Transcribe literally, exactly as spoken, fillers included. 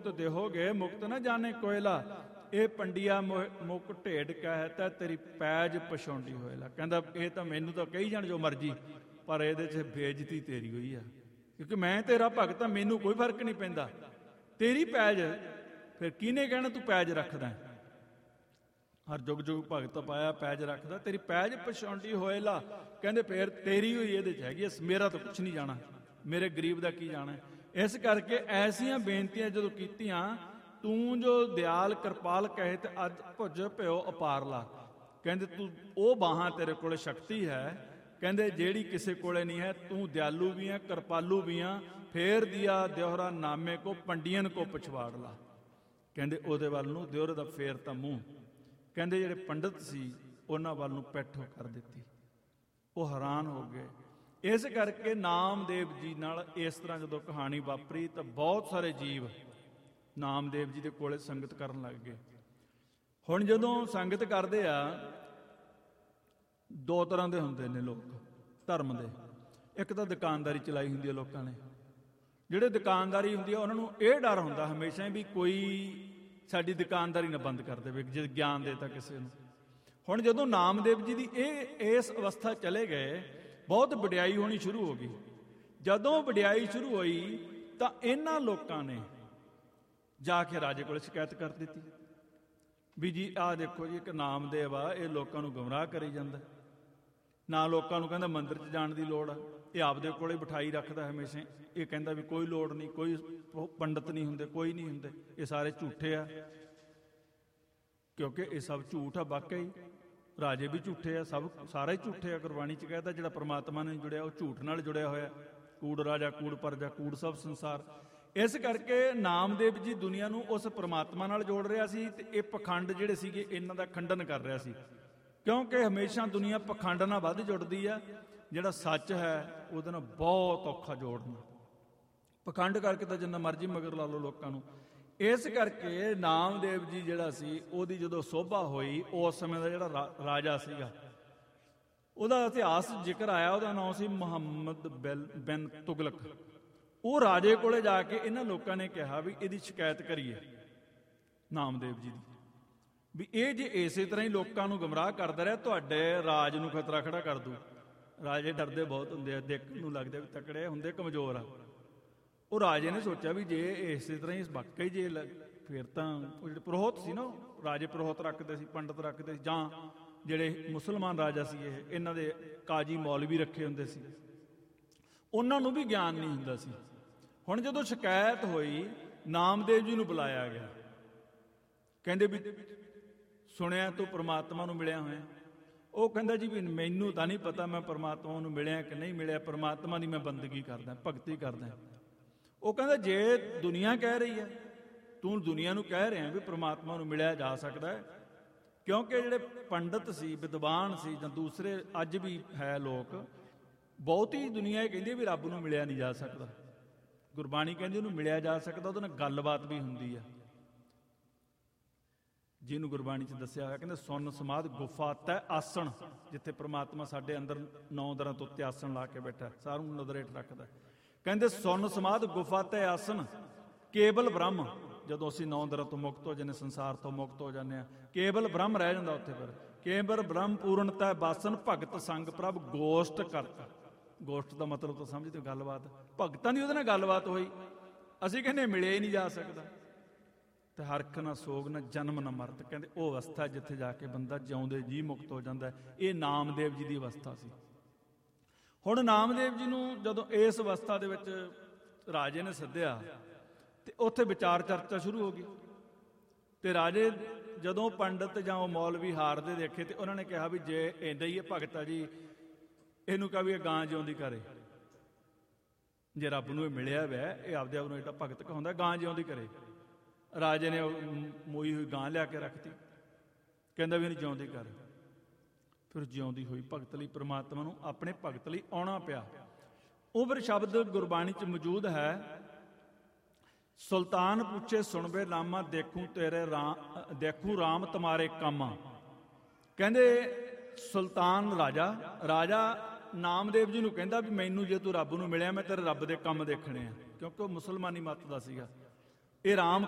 ਮੁਕਤ ਦੇਹੋਗੇ, ਮੁਕਤ ਨਾ ਜਾਣੇ ਕੋਇਲਾ। ਇਹ ਪੰਡਿਆ ਮੁਕ ਢੇਡ ਕਹਿਤਾ, ਤੇਰੀ ਪੈਜ ਪਛਾਉਂਦੀ ਹੋਏਲਾ। ਕਹਿੰਦਾ ਇਹ ਤਾਂ ਮੈਨੂੰ ਤਾਂ ਕਹੀ ਜਾਣ ਜੋ ਮਰਜੀ, ਪਰ ਇਹਦੇ 'ਚ ਬੇਇੱਜ਼ਤੀ ਤੇਰੀ ਹੋਈ ਆ, ਕਿਉਂਕਿ ਮੈਂ ਤੇਰਾ ਭਗਤ ਆ, ਮੈਨੂੰ ਕੋਈ ਫਰਕ ਨਹੀਂ ਪੈਂਦਾ। ਤੇਰੀ ਪੈਜ ਫਿਰ ਕਿਹਨੇ ਕਹਿਣਾ ਤੂੰ ਪੈਜ ਰੱਖਦਾ? ਹਰ ਜੁਗ ਜੁਗ ਭਗਤ ਪਾਇਆ ਪੈਜ ਰੱਖਦਾ, ਤੇਰੀ ਪੈਜ ਪਛਾਉਂਦੀ ਹੋਏਲਾ। ਕਹਿੰਦੇ ਫਿਰ ਤੇਰੀ ਹੋਈ ਇਹਦੇ 'ਚ ਹੈਗੀ, ਮੇਰਾ ਤਾਂ ਕੁਛ ਨਹੀਂ ਜਾਣਾ, ਮੇਰੇ ਗਰੀਬ ਦਾ ਕੀ ਜਾਣਾ। ਇਸ ਕਰਕੇ ਐਸੀਆਂ ਬੇਨਤੀਆਂ ਜਦੋਂ ਕੀਤੀਆਂ, ਤੂੰ ਜੋ ਦਿਆਲ ਕਿਰਪਾਲ ਕਹੇ ਤੇ ਅੱਜ ਭੁੱਜ ਭਿਓ ਅਪਾਰਲਾ। ਕਹਿੰਦੇ ਤੂੰ ਉਹ ਬਾਹਾਂ ਤੇਰੇ ਕੋਲ ਸ਼ਕਤੀ ਹੈ, ਕਹਿੰਦੇ ਜਿਹੜੀ ਕਿਸੇ ਕੋਲੇ ਨਹੀਂ ਹੈ। ਤੂੰ ਦਿਆਲੂ ਵੀ ਆ, ਕਿਰਪਾਲੂ ਵੀ ਆ। ਫੇਰ ਦਿਆ ਦਿਓਹਰਾ ਨਾਮੇ ਕੋ ਪੰਡੀਅਨ ਕੋ ਪਛਵਾੜ ਲਾ। ਕਹਿੰਦੇ ਉਹਦੇ ਵੱਲ ਨੂੰ ਦਿਓਰ ਦਾ ਫੇਰ ਤਾਂ ਮੂੰਹ। ਕਹਿੰਦੇ ਜਿਹੜੇ ਪੰਡਤ ਸੀ ਉਹਨਾਂ ਵੱਲ ਨੂੰ ਪੈਠੋ ਕਰ ਦਿੱਤੀ, ਉਹ ਹੈਰਾਨ ਹੋ ਗਏ। ਇਸ ਕਰਕੇ ਨਾਮਦੇਵ ਜੀ ਨਾਲ ਇਸ ਤਰ੍ਹਾਂ ਜਦੋਂ ਕਹਾਣੀ ਵਾਪਰੀ ਤਾਂ ਬਹੁਤ ਸਾਰੇ ਜੀਵ ਨਾਮਦੇਵ ਜੀ ਦੇ ਕੋਲੇ ਸੰਗਤ ਕਰਨ ਲੱਗ ਗਏ। ਹੁਣ ਜਦੋਂ ਸੰਗਤ ਕਰਦੇ ਆ, ਦੋ ਤਰ੍ਹਾਂ ਦੇ ਹੁੰਦੇ ਨੇ ਲੋਕ ਧਰਮ ਦੇ। ਇੱਕ ਤਾਂ ਦੁਕਾਨਦਾਰੀ ਚਲਾਈ ਹੁੰਦੀ ਹੈ ਲੋਕਾਂ ਨੇ। ਜਿਹੜੇ ਦੁਕਾਨਦਾਰੀ ਹੁੰਦੀ ਆ ਉਹਨਾਂ ਨੂੰ ਇਹ ਡਰ ਹੁੰਦਾ ਹਮੇਸ਼ਾ ਵੀ ਕੋਈ ਸਾਡੀ ਦੁਕਾਨਦਾਰੀ ਨਾ ਬੰਦ ਕਰ ਦੇਵੇ, ਜੇ ਗਿਆਨ ਦੇ ਤਾਂ ਕਿਸੇ ਨੂੰ। ਹੁਣ ਜਦੋਂ ਨਾਮਦੇਵ ਜੀ ਦੀ ਇਹ ਇਸ ਅਵਸਥਾ ਚਲੇ ਗਏ, ਬਹੁਤ ਵਡਿਆਈ ਹੋਣੀ ਸ਼ੁਰੂ ਹੋ ਗਈ। ਜਦੋਂ ਵਡਿਆਈ ਸ਼ੁਰੂ ਹੋਈ ਤਾਂ ਇਹਨਾਂ ਲੋਕਾਂ ਨੇ ਜਾ ਕੇ ਰਾਜੇ ਕੋਲ ਸ਼ਿਕਾਇਤ ਕਰ ਦਿੱਤੀ ਵੀ ਜੀ ਆਹ ਦੇਖੋ ਜੀ, ਇੱਕ ਨਾਮਦੇਵ ਆ, ਇਹ ਲੋਕਾਂ ਨੂੰ ਗੁੰਮਰਾਹ ਕਰੀ ਜਾਂਦਾ, ਨਾ ਲੋਕਾਂ ਨੂੰ ਕਹਿੰਦਾ ਮੰਦਿਰ 'ਚ ਜਾਣ ਦੀ ਲੋੜ ਆ, ਇਹ ਆਪਦੇ ਕੋਲੇ ਬਿਠਾਈ ਰੱਖਦਾ ਹਮੇਸ਼ਾ। ਇਹ ਕਹਿੰਦਾ ਵੀ ਕੋਈ ਲੋੜ ਨਹੀਂ, ਕੋਈ ਪੰਡਤ ਨਹੀਂ ਹੁੰਦੇ, ਕੋਈ ਨਹੀਂ ਹੁੰਦੇ, ਇਹ ਸਾਰੇ ਝੂਠੇ ਆ। ਕਿਉਂਕਿ ਇਹ ਸਭ ਝੂਠ ਆ, ਵਾਕਈ ਰਾਜੇ ਵੀ ਝੂਠੇ ਆ, ਸਭ ਸਾਰੇ ਹੀ ਝੂਠੇ ਆ। ਗੁਰਬਾਣੀ 'ਚ ਕਹਿੰਦਾ ਜਿਹੜਾ ਪਰਮਾਤਮਾ ਨਾਲ ਜੁੜਿਆ ਉਹ ਝੂਠ ਨਾਲ ਜੁੜਿਆ ਹੋਇਆ। ਕੂੜ ਰਾਜਾ, ਕੂੜ ਪਰਜਾ, ਕੂੜ ਸਭ ਸੰਸਾਰ। ਇਸ ਕਰਕੇ ਨਾਮਦੇਵ ਜੀ ਦੁਨੀਆ ਨੂੰ ਉਸ ਪਰਮਾਤਮਾ ਨਾਲ ਜੋੜ ਰਿਹਾ ਸੀ ਤੇ ਇਹ ਪਖੰਡ ਜਿਹੜੇ ਸੀਗੇ ਇਹਨਾਂ ਦਾ ਖੰਡਨ ਕਰ ਰਿਹਾ ਸੀ। ਕਿਉਂਕਿ ਹਮੇਸ਼ਾ ਦੁਨੀਆ ਪਖੰਡ ਨਾਲ ਵੱਧ ਜੁੜਦੀ ਆ, ਜਿਹੜਾ ਸੱਚ ਹੈ ਉਹਦੇ ਨਾਲ ਬਹੁਤ ਔਖਾ ਜੋੜਨਾ। ਪਖੰਡ ਕਰਕੇ ਤਾਂ ਜਿੰਨਾ ਮਰਜ਼ੀ ਮਗਰ ਲਾ ਲਓ ਲੋਕਾਂ ਨੂੰ। ਇਸ ਕਰਕੇ ਨਾਮਦੇਵ ਜੀ ਜਿਹੜਾ ਸੀ, ਉਹਦੀ ਜਦੋਂ ਸੋਭਾ ਹੋਈ, ਉਸ ਸਮੇਂ ਦਾ ਜਿਹੜਾ ਰਾਜਾ ਸੀਗਾ ਉਹਦਾ ਇਤਿਹਾਸ ਜ਼ਿਕਰ ਆਇਆ, ਉਹਦਾ ਨਾਮ ਸੀ ਮੁਹੰਮਦ ਬਿਨ ਤੁਗਲਕ। ਉਹ ਰਾਜੇ ਕੋਲੇ ਜਾ ਕੇ ਇਹਨਾਂ ਲੋਕਾਂ ਨੇ ਕਿਹਾ ਵੀ ਇਹਦੀ ਸ਼ਿਕਾਇਤ ਕਰੀਏ ਨਾਮਦੇਵ ਜੀ ਦੀ, ਵੀ ਇਹ ਜੇ ਇਸੇ ਤਰ੍ਹਾਂ ਹੀ ਲੋਕਾਂ ਨੂੰ ਗੁੰਮਰਾਹ ਕਰਦਾ ਰਿਹਾ, ਤੁਹਾਡੇ ਰਾਜ ਨੂੰ ਖਤਰਾ ਖੜਾ ਕਰ ਦੂ। ਰਾਜੇ ਡਰਦੇ ਬਹੁਤ ਹੁੰਦੇ ਆ, ਦੇਖਣ ਨੂੰ ਲੱਗਦੇ ਵੀ ਤਕੜੇ ਹੁੰਦੇ, ਕਮਜ਼ੋਰ ਆ। ਉਹ ਰਾਜੇ ਨੇ ਸੋਚਿਆ ਵੀ ਜੇ ਇਸੇ ਤਰ੍ਹਾਂ ਹੀ ਵਾਕਈ ਜੇ ਫਿਰ ਤਾਂ ਉਹ ਜਿਹੜੇ ਪੁਰੋਹਿਤ ਸੀ ਨਾ, ਰਾਜੇ ਪੁਰੋਹਿਤ ਰੱਖਦੇ ਸੀ, ਪੰਡਤ ਰੱਖਦੇ ਸੀ, ਜਾਂ ਜਿਹੜੇ ਮੁਸਲਮਾਨ ਰਾਜਾ ਸੀ ਇਹ, ਇਹਨਾਂ ਦੇ ਕਾਜੀ ਮੌਲਵੀ ਰੱਖੇ ਹੁੰਦੇ ਸੀ, ਉਹਨਾਂ ਨੂੰ ਵੀ ਗਿਆਨ ਨਹੀਂ ਹੁੰਦਾ ਸੀ। ਹੁਣ ਜਦੋਂ ਸ਼ਿਕਾਇਤ ਹੋਈ, ਨਾਮਦੇਵ ਜੀ ਨੂੰ ਬੁਲਾਇਆ ਗਿਆ। ਕਹਿੰਦੇ ਵੀ ਸੁਣਿਆ ਤੂੰ ਪਰਮਾਤਮਾ ਨੂੰ ਮਿਲਿਆ ਹੋਇਆ। ਉਹ ਕਹਿੰਦਾ ਜੀ ਵੀ ਮੈਨੂੰ ਤਾਂ ਨਹੀਂ ਪਤਾ ਮੈਂ ਪਰਮਾਤਮਾ ਨੂੰ ਮਿਲਿਆ ਕਿ ਨਹੀਂ ਮਿਲਿਆ, ਪਰਮਾਤਮਾ ਦੀ ਮੈਂ ਬੰਦਗੀ ਕਰਦਾ, ਭਗਤੀ ਕਰਦਾ। ਉਹ ਕਹਿੰਦਾ ਜੇ ਦੁਨੀਆ ਕਹਿ ਰਹੀ ਹੈ, ਤੂੰ ਦੁਨੀਆ ਨੂੰ ਕਹਿ ਰਿਹਾ ਵੀ ਪਰਮਾਤਮਾ ਨੂੰ ਮਿਲਿਆ ਜਾ ਸਕਦਾ ਹੈ। ਕਿਉਂਕਿ ਜਿਹੜੇ ਪੰਡਤ ਸੀ, ਵਿਦਵਾਨ ਸੀ, ਜਾਂ ਦੂਸਰੇ ਅੱਜ ਵੀ ਹੈ ਲੋਕ, ਬਹੁਤੀ ਦੁਨੀਆ ਇਹ ਕਹਿੰਦੀ ਵੀ ਰੱਬ ਨੂੰ ਮਿਲਿਆ ਨਹੀਂ ਜਾ ਸਕਦਾ। ਗੁਰਬਾਣੀ ਕਹਿੰਦੀ ਉਹਨੂੰ ਮਿਲਿਆ ਜਾ ਸਕਦਾ, ਉਹਦੇ ਨਾਲ ਗੱਲਬਾਤ ਵੀ ਹੁੰਦੀ ਆ। ਜਿਹਨੂੰ ਗੁਰਬਾਣੀ 'ਚ ਦੱਸਿਆ ਹੋਇਆ, ਕਹਿੰਦੇ ਸੁਨ ਸਮਾਧ ਗੁਫਾ ਤੈ ਆਸਣ, ਜਿੱਥੇ ਪ੍ਰਮਾਤਮਾ ਸਾਡੇ ਅੰਦਰ ਨੌ ਦਰਾਂ ਤੋਂ ਉੱਤੇ ਆਸਣ ਲਾ ਕੇ ਬੈਠਾ, ਸਾਰਿਆਂ ਨੂੰ ਨਜ਼ਰੇਟ ਰੱਖਦਾ। ਕਹਿੰਦੇ ਸੁਨ ਸਮਾਧ ਗੁਫਾ ਤੈ ਆਸਣ ਕੇਵਲ ਬ੍ਰਹਮ। ਜਦੋਂ ਅਸੀਂ ਨੌ ਦਰਾਂ ਤੋਂ ਮੁਕਤ ਹੋ ਜਾਂਦੇ, ਸੰਸਾਰ ਤੋਂ ਮੁਕਤ ਹੋ ਜਾਂਦੇ ਹਾਂ, ਕੇਵਲ ਬ੍ਰਹਮ ਰਹਿ ਜਾਂਦਾ ਉੱਥੇ। ਫਿਰ ਕੇਵਲ ਬ੍ਰਹਮ ਪੂਰਨਤੈ ਬਾਸਨ ਭਗਤ ਸੰਗ ਪ੍ਰਭ ਗੋਸ਼ਟ ਕਰਤਾ। ਗੋਸ਼ਟ ਦਾ ਮਤਲਬ ਤਾਂ ਸਮਝਦੇ ਹੋ, ਗੱਲਬਾਤ। ਭਗਤਾਂ ਦੀ ਉਹਦੇ ਨਾਲ ਗੱਲਬਾਤ ਹੋਈ। ਅਸੀਂ ਕਹਿੰਦੇ ਮਿਲਿਆ ਹੀ ਨਹੀਂ ਜਾ ਸਕਦਾ। ਤੇ ਹਰਖ ਨਾ ਸੋਗ ਨਾ ਜਨਮ ਨਾ ਮਰਤ, ਕਹਿੰਦੇ ਉਹ ਅਵਸਥਾ ਜਿੱਥੇ ਜਾ ਕੇ ਬੰਦਾ ਜਿਉਂਦੇ ਜੀ ਮੁਕਤ ਹੋ ਜਾਂਦਾ। ਇਹ ਨਾਮਦੇਵ ਜੀ ਦੀ ਅਵਸਥਾ ਸੀ। ਹੁਣ ਨਾਮਦੇਵ ਜੀ ਨੂੰ ਜਦੋਂ ਇਸ ਅਵਸਥਾ ਦੇ ਵਿੱਚ ਰਾਜੇ ਨੇ ਸੱਦਿਆ ਤੇ ਉੱਥੇ ਵਿਚਾਰ ਚਰਚਾ ਸ਼ੁਰੂ ਹੋ ਗਈ। ਤੇ ਰਾਜੇ ਜਦੋਂ ਪੰਡਤ ਜਾਂ ਉਹ ਮੌਲਵੀ ਹਾਰਦੇ ਦੇਖੇ ਤੇ ਉਹਨਾਂ ਨੇ ਕਿਹਾ ਵੀ ਜੇ ਏਦਾਂ ਹੀ ਇਹ ਭਗਤ ਆ ਜੀ, ਇਹਨੂੰ ਕਹਾਂ ਵੀ ਇਹ ਗਾਂ ਜਿਉਂਦੀ ਕਰੇ। ਜੇ ਰੱਬ ਨੂੰ ਇਹ ਮਿਲਿਆ ਵੈ, ਇਹ ਆਪਦੇ ਆਪ ਨੂੰ ਏਡਾ ਭਗਤ ਕਹਾਉਂਦਾ, ਗਾਂ ਜਿਉਂਦੀ ਕਰੇ। ਰਾਜੇ ਨੇ ਮੋਈ ਹੋਈ ਗਾਂ ਲਿਆ ਕੇ ਰੱਖਤੀ, ਕਹਿੰਦਾ ਵੀ ਇਹਨੂੰ ਜਿਉਂਦੀ ਕਰ। ਫਿਰ ਜਿਉਂਦੀ ਹੋਈ ਭਗਤ ਲਈ, ਪ੍ਰਮਾਤਮਾ ਨੂੰ ਆਪਣੇ ਭਗਤ ਲਈ ਆਉਣਾ ਪਿਆ। ਉਹ ਫਿਰ ਸ਼ਬਦ ਗੁਰਬਾਣੀ 'ਚ ਮੌਜੂਦ ਹੈ, ਸੁਲਤਾਨ ਪੁੱਛੇ ਸੁਣਵੇ ਨਾਮਾ, ਦੇਖੂ ਤੇਰੇ ਰਾਮ ਦੇਖੂ ਰਾਮ ਤੁਮਾਰੇ ਕਾਮਾ। ਕਹਿੰਦੇ ਸੁਲਤਾਨ ਰਾਜਾ ਰਾਜਾ ਨਾਮਦੇਵ ਜੀ ਨੂੰ ਕਹਿੰਦਾ ਵੀ ਮੈਨੂੰ ਜੇ ਤੂੰ ਰੱਬ ਨੂੰ ਮਿਲਿਆ, ਮੈਂ ਤੇਰੇ ਰੱਬ ਦੇ ਕੰਮ ਦੇਖਣੇ ਆ। ਕਿਉਂਕਿ ਉਹ ਮੁਸਲਮਾਨੀ ਮੱਤ ਦਾ ਸੀਗਾ। ਇਹ ਰਾਮ